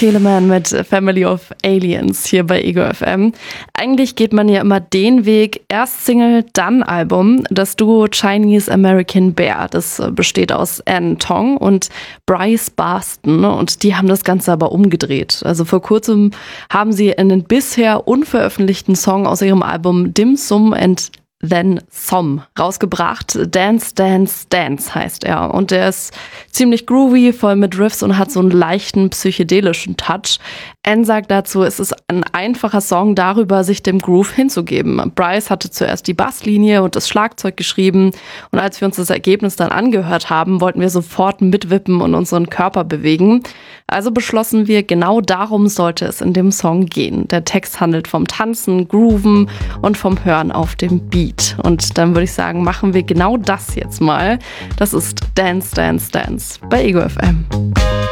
Telemann mit Family of Aliens hier bei Ego FM. Eigentlich geht man ja immer den Weg, erst Single, dann Album. Das Duo Chinese American Bear, das besteht aus Ann Tong und Bryce Barston und die haben das Ganze aber umgedreht. Also vor kurzem haben sie einen bisher unveröffentlichten Song aus ihrem Album Dim Sum and Then Some rausgebracht. Dance, Dance, Dance heißt er. Und der ist ziemlich groovy, voll mit Riffs und hat so einen leichten psychedelischen Touch. Anne sagt dazu, es ist ein einfacher Song darüber, sich dem Groove hinzugeben. Bryce hatte zuerst die Basslinie und das Schlagzeug geschrieben. Und als wir uns das Ergebnis dann angehört haben, wollten wir sofort mitwippen und unseren Körper bewegen. Also beschlossen wir, genau darum sollte es in dem Song gehen. Der Text handelt vom Tanzen, Grooven und vom Hören auf dem Beat. Und dann würde ich sagen, machen wir genau das jetzt mal. Das ist Dance, Dance, Dance bei Ego FM.